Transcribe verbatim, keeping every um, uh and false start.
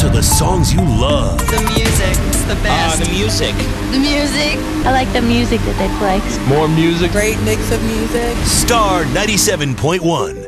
These are the songs you love. The music, it's the best. Uh, the music. The music. I like the music that they play. More music. Great mix of music. Star ninety-seven point one.